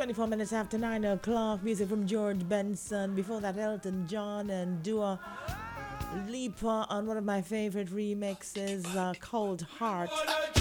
24 minutes after 9 o'clock. Music from George Benson. Before that, Elton John and Dua Lipa on one of my favorite remixes, Cold Heart.